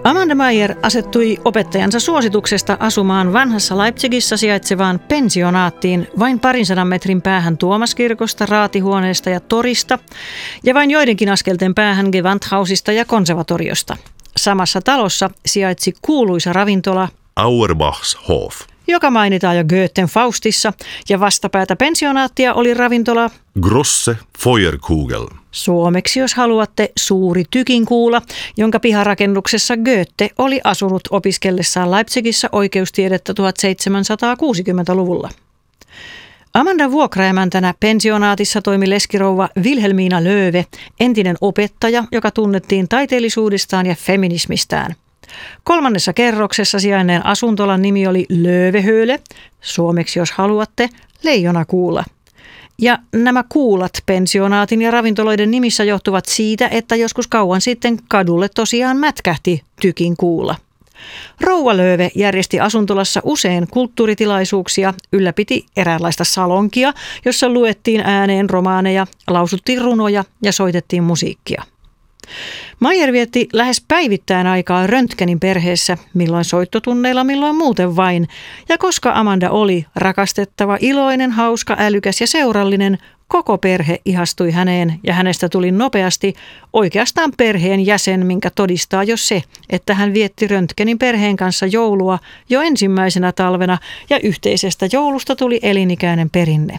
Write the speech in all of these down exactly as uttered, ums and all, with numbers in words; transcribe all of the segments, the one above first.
Amanda Maier asettui opettajansa suosituksesta asumaan vanhassa Leipzigissä sijaitsevaan pensionaattiin vain parin sadan metrin päähän Tuomaskirkosta, raatihuoneesta ja torista ja vain joidenkin askelten päähän Gewandhausista ja konservatoriosta. Samassa talossa sijaitsi kuuluisa ravintola Auerbachs Hof, joka mainitaan jo Goethen Faustissa, ja vastapäätä pensionaattia oli ravintola Grosse Feuerkugel. Suomeksi, jos haluatte, suuri tykinkuula, jonka piharakennuksessa Goethe oli asunut opiskellessaan Leipzigissä oikeustiedettä tuhatseitsemänsataakuusikymmentäluvulla. Amandan vuokraemäntänä pensionaatissa toimi leskirouva Wilhelmina Löwe, entinen opettaja, joka tunnettiin taiteellisuudestaan ja feminismistään. Kolmannessa kerroksessa sijainneen asuntolan nimi oli Löwehöhle, suomeksi jos haluatte, leijonakuula. Ja nämä kuulat pensionaatin ja ravintoloiden nimissä johtuvat siitä, että joskus kauan sitten kadulle tosiaan mätkähti tykin kuula. Rouva Löwe järjesti asuntolassa usein kulttuuritilaisuuksia, ylläpiti eräänlaista salonkia, jossa luettiin ääneen romaaneja, lausuttiin runoja ja soitettiin musiikkia. Maier vietti lähes päivittäin aikaa Röntgenin perheessä, milloin soittotunneilla, milloin muuten vain. Ja koska Amanda oli rakastettava, iloinen, hauska, älykäs ja seurallinen, koko perhe ihastui häneen ja hänestä tuli nopeasti oikeastaan perheen jäsen, minkä todistaa jo se, että hän vietti Röntgenin perheen kanssa joulua jo ensimmäisenä talvena ja yhteisestä joulusta tuli elinikäinen perinne.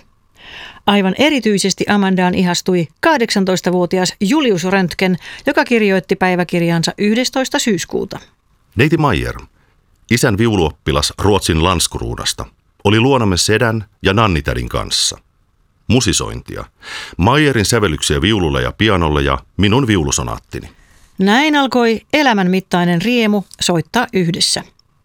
Aivan erityisesti Amandaan ihastui kahdeksantoistavuotias Julius Röntgen, joka kirjoitti päiväkirjansa yhdestoista syyskuuta. Neiti Maier, isän viuluoppilas Ruotsin Landskronasta, oli luonamme sedän ja nannitädin kanssa. Musisointia, Maierin sävellyksiä viululle ja pianolle ja minun viulusonaattini. Näin alkoi elämänmittainen riemu soittaa yhdessä.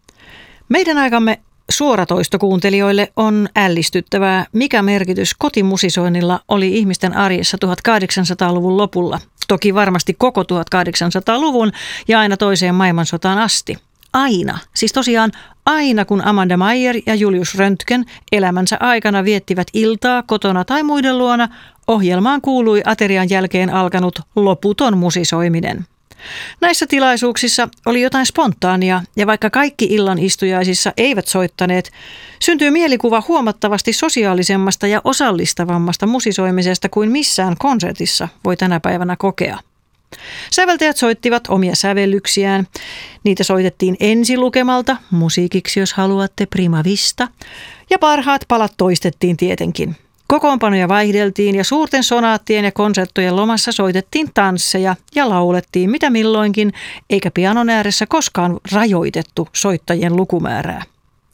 Meidän aikamme suoratoistokuuntelijoille on ällistyttävää, mikä merkitys kotimusisoinnilla oli ihmisten arjessa tuhatkahdeksansataaluvun lopulla. Toki varmasti koko tuhatkahdeksansataaluvun ja aina toiseen maailmansotaan asti. Aina, siis tosiaan aina kun Amanda Maier ja Julius Röntgen elämänsä aikana viettivät iltaa kotona tai muiden luona, ohjelmaan kuului aterian jälkeen alkanut loputon musisoiminen. Näissä tilaisuuksissa oli jotain spontaania, ja vaikka kaikki illan istujaisissa eivät soittaneet, syntyy mielikuva huomattavasti sosiaalisemmasta ja osallistavammasta musisoimisesta kuin missään konsertissa voi tänä päivänä kokea. Säveltäjät soittivat omia sävellyksiään. Niitä soitettiin ensilukemalta, musiikiksi jos haluatte, prima vista, ja parhaat palat toistettiin tietenkin. Kokoonpanoja vaihdeltiin ja suurten sonaattien ja konserttojen lomassa soitettiin tansseja ja laulettiin mitä milloinkin, eikä pianon ääressä koskaan rajoitettu soittajien lukumäärää.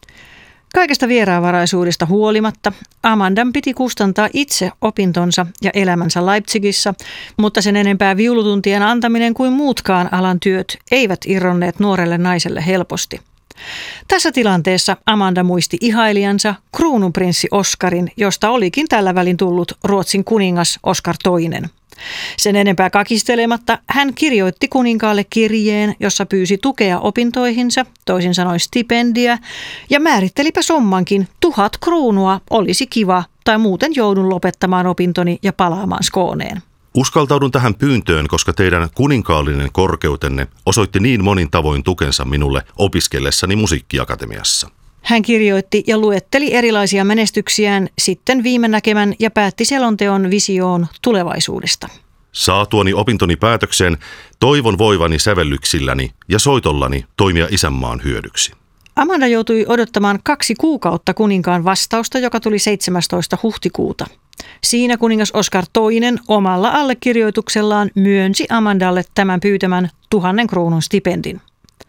Kaikesta vieraanvaraisuudesta huolimatta Amandan piti kustantaa itse opintonsa ja elämänsä Leipzigissä, mutta sen enempää viulutuntien antaminen kuin muutkaan alan työt eivät irronneet nuorelle naiselle helposti. Tässä tilanteessa Amanda muisti ihailijansa kruununprinssi Oskarin, josta olikin tällä välin tullut Ruotsin kuningas Oskar toinen. Sen enempää kakistelematta hän kirjoitti kuninkaalle kirjeen, jossa pyysi tukea opintoihinsa, toisin sanoen stipendiä, ja määrittelipä summankin tuhat kruunua olisi kiva tai muuten joudun lopettamaan opintoni ja palaamaan Skåneen. Uskaltaudun tähän pyyntöön, koska teidän kuninkaallinen korkeutenne osoitti niin monin tavoin tukensa minulle opiskellessani musiikkiakatemiassa. Hän kirjoitti ja luetteli erilaisia menestyksiään, sitten viime näkemän ja päätti selonteon visioon tulevaisuudesta. Saatuani opintoni päätökseen, toivon voivani sävellyksilläni ja soitollani toimia isänmaan hyödyksi. Amanda joutui odottamaan kaksi kuukautta kuninkaan vastausta, joka tuli seitsemästoista huhtikuuta. Siinä kuningas Oskar toinen omalla allekirjoituksellaan myönsi Amandalle tämän pyytämän tuhannen kruunun stipendin.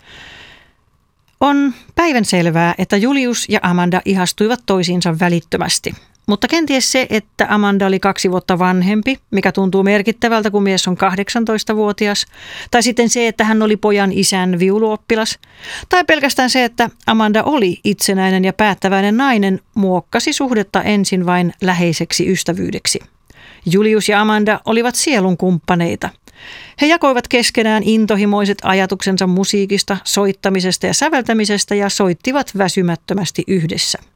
On päivänselvää, että Julius ja Amanda ihastuivat toisiinsa välittömästi. Mutta kenties se, että Amanda oli kaksi vuotta vanhempi, mikä tuntuu merkittävältä, kun mies on kahdeksantoistavuotias, tai sitten se, että hän oli pojan isän viuluoppilas, tai pelkästään se, että Amanda oli itsenäinen ja päättäväinen nainen, muokkasi suhdetta ensin vain läheiseksi ystävyydeksi. Julius ja Amanda olivat sielun kumppaneita. He jakoivat keskenään intohimoiset ajatuksensa musiikista, soittamisesta ja säveltämisestä ja soittivat väsymättömästi yhdessä.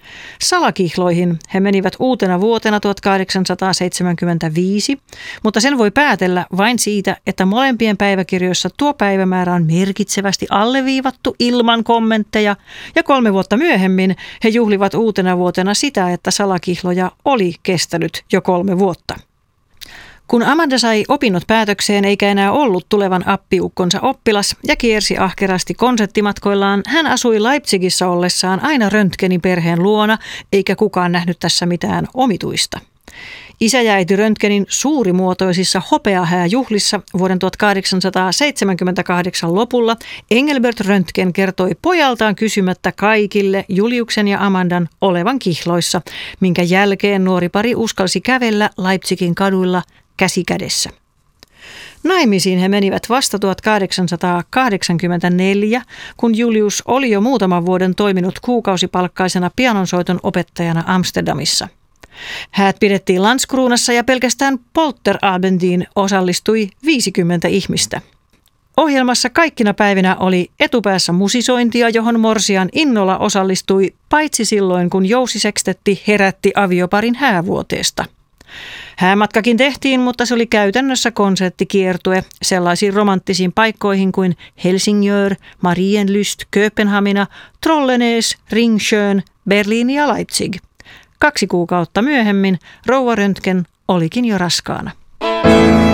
Salakihloihin he menivät uutena vuotena tuhatkahdeksansataaseitsemänkymmentäviisi, mutta sen voi päätellä vain siitä, että molempien päiväkirjoissa tuo päivämäärä on merkitsevästi alleviivattu ilman kommentteja, ja kolme vuotta myöhemmin he juhlivat uutena vuotena sitä, että salakihloja oli kestänyt jo kolme vuotta. Kun Amanda sai opinnot päätökseen eikä enää ollut tulevan appiukkonsa oppilas ja kiersi ahkerasti konserttimatkoillaan, hän asui Leipzigissä ollessaan aina Röntgenin perheen luona, eikä kukaan nähnyt tässä mitään omituista. Isä ja äiti Röntgenin suurimuotoisissa hopeahääjuhlissa vuoden tuhatkahdeksansataaseitsemänkymmentäkahdeksan lopulla Engelbert Röntgen kertoi pojaltaan kysymättä kaikille Juliuksen ja Amandan olevan kihloissa, minkä jälkeen nuori pari uskalsi kävellä Leipzigin kaduilla käsi kädessä. Naimisiin he menivät vasta tuhatkahdeksansataakahdeksankymmentäneljä, kun Julius oli jo muutaman vuoden toiminut kuukausipalkkaisena pianonsoiton opettajana Amsterdamissa. Häät pidettiin Landskronassa ja pelkästään Polterabendiin osallistui viisikymmentä ihmistä. Ohjelmassa kaikkina päivinä oli etupäässä musisointia, johon morsian innolla osallistui, paitsi silloin kun jousisekstetti herätti avioparin häävuoteesta. Häämatkakin tehtiin, mutta se oli käytännössä konserttikiertue sellaisiin romanttisiin paikkoihin kuin Helsingör, Marienlyst, Kööpenhamina, Trollenes, Ringsjön, Berliin ja Leipzig. Kaksi kuukautta myöhemmin rouva Röntgen olikin jo raskaana.